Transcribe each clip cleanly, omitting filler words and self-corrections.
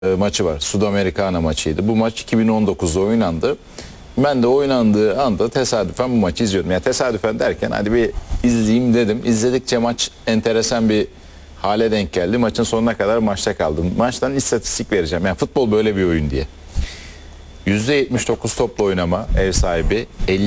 maçı var. Sudamericana maçıydı. Bu maç 2019'da oynandı. Ben de oynandığı anda tesadüfen bu maçı izliyordum. Yani tesadüfen derken hadi bir izleyeyim dedim. İzledikçe maç enteresan bir hale denk geldi. Maçın sonuna kadar maçta kaldım. Maçtan istatistik vereceğim. Yani futbol böyle bir oyun diye. %79 topla oynama ev sahibi,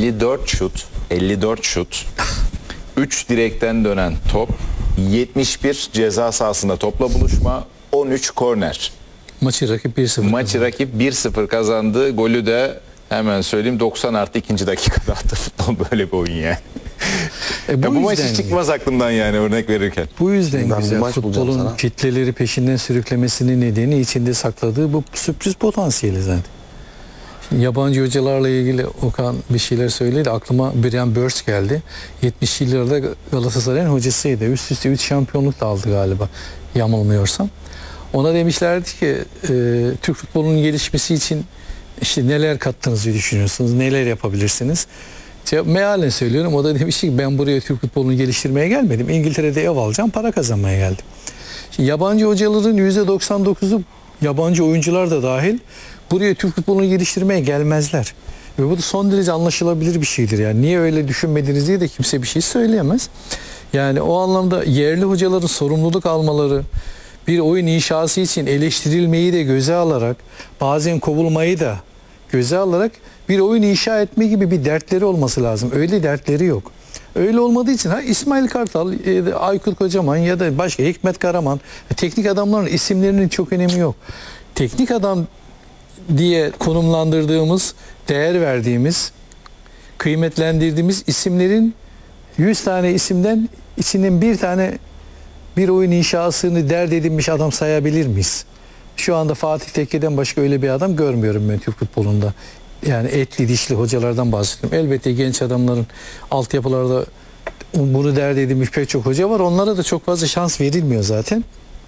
54 şut, 3 direkten dönen top, 71 ceza sahasında topla buluşma, 13 korner. Maçı rakip 1-0. Maçı rakip 1-0 kazandı. Golü de hemen söyleyeyim 90 artı 2. dakikada attı. Futbol böyle bir oyun yani. Bu maç hiç çıkmaz aklımdan yani örnek verirken. Bu yüzden Ben güzel. Futbolun kitleleri peşinden sürüklemesinin nedeni içinde sakladığı bu sürpriz potansiyeli zaten. Şimdi yabancı hocalarla ilgili Okan bir şeyler söyledi. Aklıma Brian Bers geldi. 70'li yıllarda Galatasaray'ın hocasıydı. Üst üste 3 şampiyonluk da aldı galiba. Yanılmıyorsam. Ona demişlerdi ki Türk futbolunun gelişmesi için işte neler kattığınızı düşünüyorsunuz, neler yapabilirsiniz? Mealen söylüyorum. O da demiş ki ben buraya Türk futbolunu geliştirmeye gelmedim. İngiltere'de ev alacağım, para kazanmaya geldim. Şimdi yabancı hocaların %99'u yabancı oyuncular da dahil buraya Türk futbolunu geliştirmeye gelmezler. Ve bu da son derece anlaşılabilir bir şeydir. Yani niye öyle düşünmediniz diye de kimse bir şey söyleyemez. Yani o anlamda yerli hocaların sorumluluk almaları, bir oyun inşası için eleştirilmeyi de göze alarak, bazen kovulmayı da göze alarak bir oyun inşa etme gibi bir dertleri olması lazım. Öyle dertleri yok. Öyle olmadığı için İsmail Kartal, Aykut Kocaman ya da başka Hikmet Karaman, teknik adamların isimlerinin çok önemi yok. Teknik adam diye konumlandırdığımız, değer verdiğimiz, kıymetlendirdiğimiz isimlerin 100 tane isimden içinden bir tane bir oyun inşasını dert edinmiş adam sayabilir miyiz? Şu anda Fatih Tekke'den başka öyle bir adam görmüyorum ben Türk futbolunda. Yani etli dişli hocalardan bahsediyorum. Elbette genç adamların altyapılarda bunu dert edinmiş pek çok hoca var. Onlara da çok fazla şans verilmiyor zaten.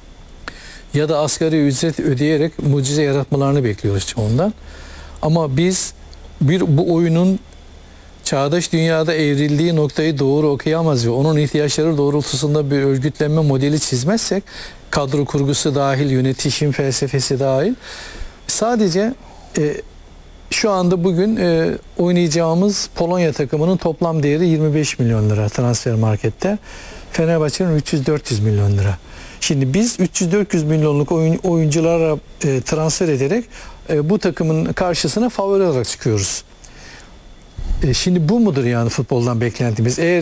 Ya da asgari ücret ödeyerek mucize yaratmalarını bekliyoruz ondan. Ama biz bu oyunun çağdaş dünyada evrildiği noktayı doğru okuyamaz ve onun ihtiyaçları doğrultusunda bir örgütlenme modeli çizmezsek, kadro kurgusu dahil, yönetişim felsefesi dahil, sadece şu anda bugün oynayacağımız Polonya takımının toplam değeri 25 milyon lira transfer markette. Fenerbahçe'nin 300-400 milyon lira. Şimdi biz 300-400 milyonluk oyunculara transfer ederek bu takımın karşısına favori olarak çıkıyoruz. Şimdi bu mudur yani futboldan beklentimiz? Eğer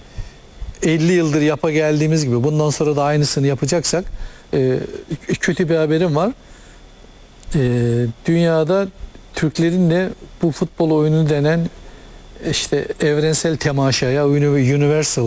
50 yıldır yapa geldiğimiz gibi bundan sonra da aynısını yapacaksak kötü bir haberim var. Dünyada Türklerin de bu futbol oyunu denen işte evrensel temaşaya, universal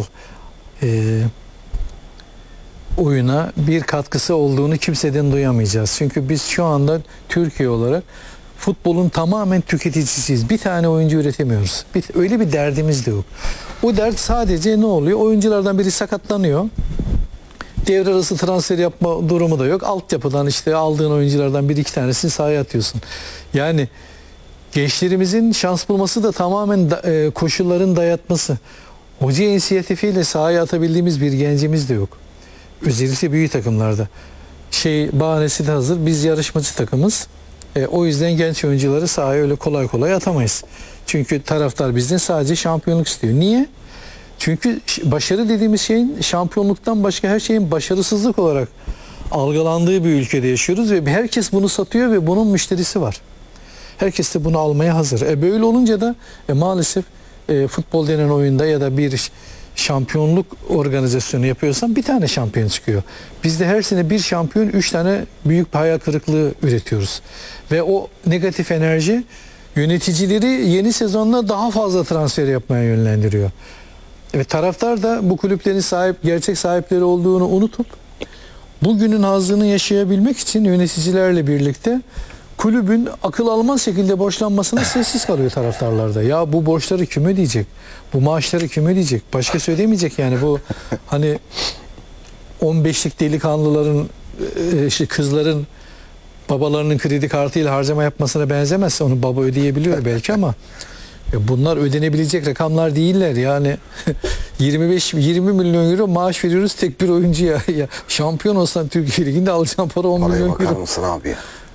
oyuna bir katkısı olduğunu kimseden duyamayacağız. Çünkü biz şu anda Türkiye olarak futbolun tamamen tüketicisiyiz. Bir tane oyuncu üretemiyoruz. Öyle bir derdimiz de yok. O dert sadece ne oluyor? Oyunculardan biri sakatlanıyor. Devre arası transfer yapma durumu da yok. Altyapıdan işte aldığın oyunculardan bir iki tanesini sahaya atıyorsun. Yani gençlerimizin şans bulması da tamamen koşulların dayatması. Hoca inisiyatifiyle sahaya atabildiğimiz bir gencimiz de yok. Özellikle büyük takımlarda. Bahanesi de hazır. Biz yarışmacı takımız. O yüzden genç oyuncuları sahaya öyle kolay kolay atamayız. Çünkü taraftar bizden sadece şampiyonluk istiyor. Niye? Çünkü başarı dediğimiz şeyin şampiyonluktan başka her şeyin başarısızlık olarak algılandığı bir ülkede yaşıyoruz ve herkes bunu satıyor ve bunun müşterisi var. Herkes de bunu almaya hazır. Böyle olunca da maalesef futbol denen oyunda ya da bir şampiyonluk organizasyonu yapıyorsan bir tane şampiyon çıkıyor. Biz de her sene bir şampiyon 3 tane büyük bir hayal kırıklığı üretiyoruz. Ve o negatif enerji yöneticileri yeni sezonda daha fazla transfer yapmaya yönlendiriyor. Ve taraftar da bu kulüplerin gerçek sahipleri olduğunu unutup bugünün hazzını yaşayabilmek için yöneticilerle birlikte kulübün akıl almaz şekilde borçlanmasına sessiz kalıyor taraftarlarda. Ya bu borçları kim ödeyecek? Bu maaşları kim ödeyecek? Başkası ödemeyecek yani bu hani 15'lik delikanlıların kızların babalarının kredi kartıyla harcama yapmasına benzemezse onu baba ödeyebiliyor belki ama bunlar ödenebilecek rakamlar değiller yani 25-20 milyon euro maaş veriyoruz tek bir oyuncuya. Ya şampiyon olsan Türkiye Ligi'nde alacağın para 10 milyon euro. Bakar mısın abi?